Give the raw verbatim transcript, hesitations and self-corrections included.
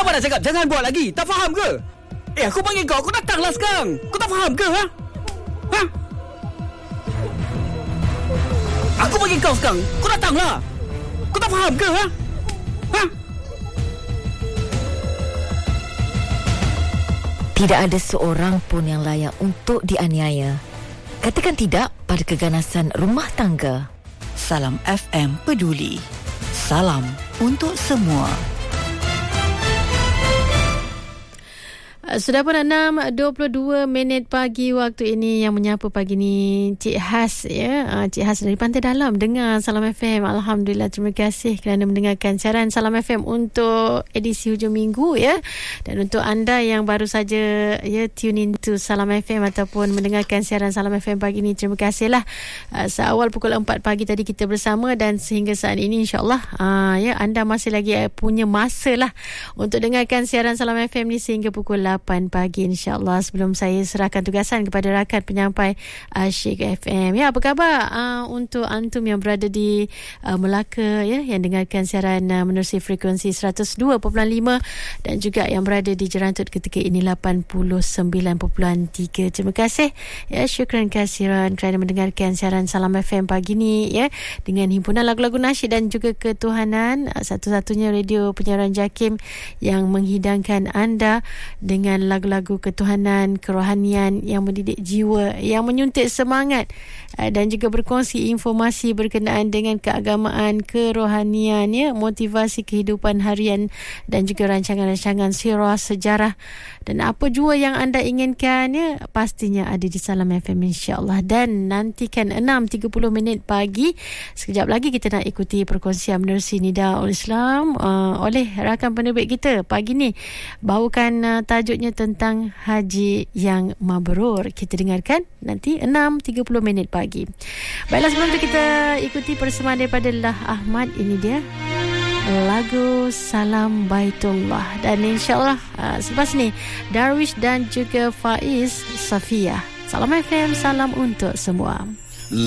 Abang dah cakap jangan buat lagi. Tak faham ke? Eh, aku panggil kau, kau datanglah sekarang. Kau tak faham ke, ha? Ha? Aku panggil kau sekarang, kau datanglah. Kau tak faham ke, ha? Ha? Tidak ada seorang pun yang layak untuk dianiaya. Katakan tidak pada keganasan rumah tangga. Salam F M peduli. Salam untuk semua. Sudah pun enam dua puluh dua minit pagi waktu ini. Yang menyapa pagi ni Cik Has, ya. Cik Has dari Pantai Dalam dengar Salam F M. Alhamdulillah, terima kasih kerana mendengarkan siaran Salam F M untuk edisi hujung minggu, ya. Dan untuk anda yang baru saja ya tune in to Salam F M ataupun mendengarkan siaran Salam F M pagi ni, terima kasihlah. Uh, seawal pukul empat pagi tadi kita bersama dan sehingga saat ini insya-Allah uh, ya anda masih lagi uh, punya masa lah untuk dengarkan siaran Salam F M ni sehingga pukul lapan pagi insya-Allah. Sebelum saya serahkan tugasan kepada rakan penyampai uh, Syik F M. Ya, apa khabar uh, untuk antum yang berada di uh, Melaka, ya, yang dengarkan siaran uh, menerusi frekuensi seratus dua perpuluhan lima dan juga yang berada di Jerantut ketika ini lapan puluh sembilan perpuluhan tiga. Terima kasih, ya, syukran kasiran kerana mendengarkan siaran Salam F M pagi ni, ya, dengan himpunan lagu-lagu nasyid dan juga ketuhanan, uh, satu-satunya radio penyiaran JAKIM yang menghidangkan anda dengan lagu-lagu ketuhanan, kerohanian yang mendidik jiwa, yang menyuntik semangat dan juga berkongsi informasi berkenaan dengan keagamaan, kerohanian, ya, motivasi kehidupan harian dan juga rancangan-rancangan sirah, sejarah dan apa jua yang anda inginkan, ya, pastinya ada di Salam F M insya-Allah. Dan nantikan enam tiga puluh minit pagi, sekejap lagi kita nak ikuti perkongsian menerusi Nidaul Islam uh, oleh rakan penerbit kita pagi ni, bawakan uh, tajuknya tentang haji yang mabrur. Kita dengarkan nanti enam tiga puluh minit pagi. Baiklah, sebelum tu kita ikuti persembahan daripada Lah Ahmad. Ini dia lagu Salam Baitullah. Dan insyaAllah uh, selepas ni Darwish dan juga Faiz Safia. Salam F M, salam untuk semua.